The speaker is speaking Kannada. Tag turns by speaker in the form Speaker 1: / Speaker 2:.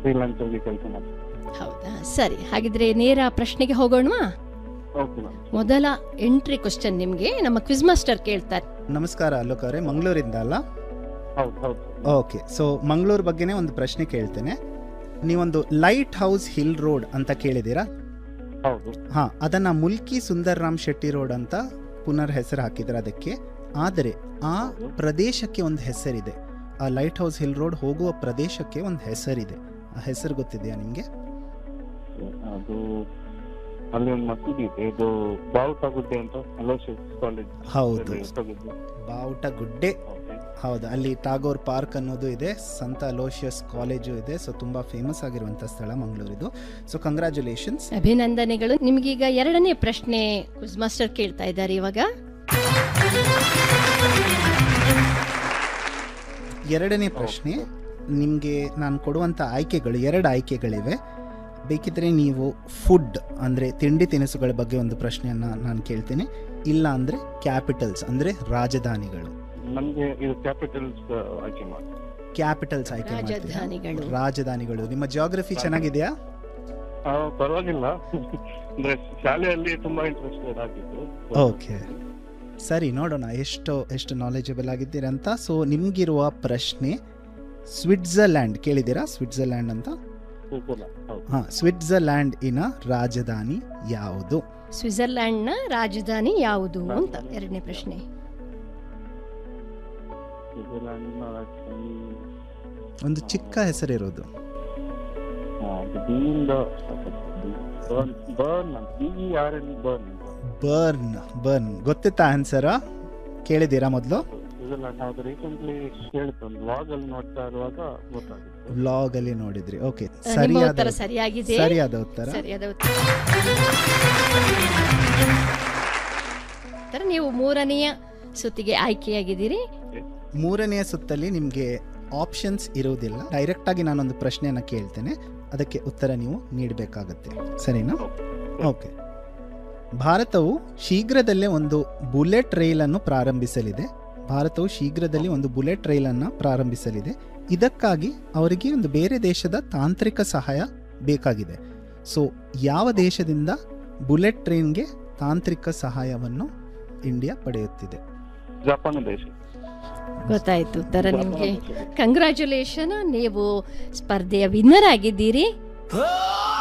Speaker 1: ಫ್ರೀಲಾನ್ಸ್ ಆಗಿ ಕೆಲಸ ಮಾಡ್ತೀನಿ.
Speaker 2: ಹೌದಾ, ಸರಿ. ಹಾಗಿದ್ರೆ ನೇರ ಪ್ರಶ್ನೆಗೆ ಹೋಗೋಣವಾ?
Speaker 1: Okay ma'am.
Speaker 2: ಮೊದಲ ಎಂಟ್ರಿ ಕ್ವಶನ್ ನಿಮ್ಗೆ ನಮ್ಮ ಕ್ವಿಜ್ ಮಾಸ್ಟರ್ ಕೇಳ್ತಾರೆ.
Speaker 3: ನಮಸ್ಕಾರ ಅಲೋಕ್ ಅವರೇ, ಮಂಗಳೂರಿಂದ ಅಲ್ಲ?
Speaker 1: ಹೌದು ಹೌದು.
Speaker 3: ಓಕೆ, ಸೊ ಮಂಗಳೂರು ಬಗ್ಗೆನೇ ಒಂದು ಪ್ರಶ್ನೆ ಕೇಳ್ತೇನೆ. ನೀವೊಂದು ಲೈಟ್ ಹೌಸ್ ಹಿಲ್ ರೋಡ್ ಅಂತ ಕೇಳಿದ್ದೀರಾ?
Speaker 1: ಹೌದು.
Speaker 3: ಹಾಂ, ಅದನ್ನು ಮುಲ್ಕಿ ಸುಂದರ್ ರಾಮ್ ಶೆಟ್ಟಿ ರೋಡ್ ಅಂತ ಪುನರ್ ಹೆಸರು ಹಾಕಿದ್ರೆ ಅದಕ್ಕೆ. ಆದರೆ ಆ ಪ್ರದೇಶಕ್ಕೆ ಒಂದು ಹೆಸರಿದೆ. ಆ ಲೈಟ್ ಹೌಸ್ ಹಿಲ್ ರೋಡ್ ಹೋಗುವ ಪ್ರದೇಶಕ್ಕೆ ಒಂದು ಹೆಸರಿದೆ. ಆ ಹೆಸರು ಗೊತ್ತಿದೆಯಾ ನಿಮಗೆ?
Speaker 1: ಅದು ಅಲ್ಲಿ ಒಂದು ಮಸೀದಿ ಇದೆ, ಇದು ಬಾವುಟಗುಡ್ಡೆ ಅಂತ, ಅಲೋಸಿಯಸ್ ಕಾಲೇಜ್.
Speaker 3: ಹೌದು, ಬಾವುಟಗುಡ್ಡೆ. ಹೌದು, ಅಲ್ಲಿ ಟಾಗೋರ್ ಪಾರ್ಕ್ ಅನ್ನೋದು ಇದೆ, ಸಂತ ಅಲೋಷಿಯಸ್ ಕಾಲೇಜು ಇದೆ. ಸೊ ತುಂಬಾ ಫೇಮಸ್ ಆಗಿರುವಂಥ ಸ್ಥಳ ಮಂಗಳೂರಿದು. ಸೊ ಕಂಗ್ರ್ಯಾಚುಲೇಷನ್ಸ್,
Speaker 2: ಅಭಿನಂದನೆಗಳು. ನಿಮ್ಗೀಗ ಎರಡನೇ ಪ್ರಶ್ನೆ ಕ್ವಿಜ್ ಮಾಸ್ಟರ್ ಕೇಳ್ತಾ ಇದ್ದಾರೆ ಇವಾಗ.
Speaker 3: ಎರಡನೇ ಪ್ರಶ್ನೆ ನಿಮಗೆ ನಾನು ಕೊಡುವಂಥ ಆಯ್ಕೆಗಳು, ಎರಡು ಆಯ್ಕೆಗಳಿವೆ. ಬೇಕಿದ್ರೆ ನೀವು ಫುಡ್ ಅಂದರೆ ತಿಂಡಿ ತಿನಿಸುಗಳ ಬಗ್ಗೆ ಒಂದು ಪ್ರಶ್ನೆಯನ್ನು ನಾನು ಕೇಳ್ತೇನೆ, ಇಲ್ಲ ಅಂದರೆ ಕ್ಯಾಪಿಟಲ್ಸ್ ಅಂದರೆ ರಾಜಧಾನಿಗಳು.
Speaker 1: ನಮಗೆ ಇದು ಕ್ಯಾಪಿಟಲ್ಸ್ ಆಯ್ಕೆ ಮಾಡಿ.
Speaker 3: ಕ್ಯಾಪಿಟಲ್ಸ್ ಆಯ್ಕೆ ಮಾಡ್ತೀರಾ? ರಾಜಧಾನಿಗಳು. ನಿಮ್ಮ ಜಿಯೋಗ್ರಫಿ ಚೆನ್ನಾಗಿದೆಯಾ?
Speaker 1: ಪರವಾಗಿಲ್ಲ, ಅಂದ್ರೆ ಶಾಲೆಯಲ್ಲಿ ತುಂಬಾ ಇಂಟ್ರೆಸ್ಟೆಡ್ ಆಗಿತ್ತು.
Speaker 3: ಓಕೆ, ಸರಿ, ನೋಡೋಣ ಎಷ್ಟು ನಾಲೆಜಬಲ್ ಆಗಿದ್ದೀರಾ ಅಂತ. ಸೊ ನಿಮ್ಗಿರುವ ಪ್ರಶ್ನೆ, ಸ್ವಿಟ್ಜರ್ಲ್ಯಾಂಡ್ ಕೇಳಿದ್ದೀರಾ? ಸ್ವಿಟ್ಜರ್ಲ್ಯಾಂಡ್ ಅಂತ. ಹಾಂ, ಸ್ವಿಟ್ಜರ್ಲ್ಯಾಂಡ್ ಇನ ರಾಜಧಾನಿ ಯಾವುದು?
Speaker 2: ಸ್ವಿಟ್ಜರ್ಲ್ಯಾಂಡ್ ನ ರಾಜಧಾನಿ ಯಾವುದು ಅಂತ ಎರಡನೇ ಪ್ರಶ್ನೆ.
Speaker 3: ಒಂದು ಚಿಕ್ಕ ಹೆಸರಿರೋದು. Burn ಗೊತ್ತಿತ್ತಾ answer? ಕೇಳಿದ್ದೀರಾ ಮೊದಲು? ವ್ಲಾಗ್ ಅಲ್ಲಿ ನೋಡಿದ್ರಿ. ಓಕೆ, ಸರಿಯಾದ ಉತ್ತರ.
Speaker 2: ನೀವು ಮೂರನೆಯ ಸುತ್ತಿಗೆ ಆಯ್ಕೆಯಾಗಿದ್ದೀರಿ.
Speaker 3: ಮೂರನೆಯ ಸುತ್ತಲ್ಲಿ ನಿಮಗೆ ಆಪ್ಷನ್ಸ್ ಇರುವುದಿಲ್ಲ. ಡೈರೆಕ್ಟ್ ಆಗಿ ನಾನೊಂದು ಪ್ರಶ್ನೆಯನ್ನು ಕೇಳ್ತೇನೆ, ಅದಕ್ಕೆ ಉತ್ತರ ನೀವು ನೀಡಬೇಕಾಗತ್ತೆ. ಸರಿನಾ? ಓಕೆ. ಭಾರತವು ಶೀಘ್ರದಲ್ಲೇ ಒಂದು ಬುಲೆಟ್ ರೈಲನ್ನು ಪ್ರಾರಂಭಿಸಲಿದೆ. ಇದಕ್ಕಾಗಿ ಅವರಿಗೆ ಒಂದು ಬೇರೆ ದೇಶದ ತಾಂತ್ರಿಕ ಸಹಾಯ ಬೇಕಾಗಿದೆ. ಸೊ ಯಾವ ದೇಶದಿಂದ ಬುಲೆಟ್ ಟ್ರೈನ್ಗೆ ತಾಂತ್ರಿಕ ಸಹಾಯವನ್ನು ಇಂಡಿಯಾ ಪಡೆಯುತ್ತಿದೆ?
Speaker 1: ಜಪಾನ್ ದೇಶ.
Speaker 2: ಗೊತ್ತಾಯ್ತು ಉತ್ತರ ನಿಮಗೆ. ಕಂಗ್ರ್ಯಾಚುಲೇಷನ್, ನೀವು ಸ್ಪರ್ಧೆಯ ವಿನ್ನರ್ ಆಗಿದ್ದೀರಿ.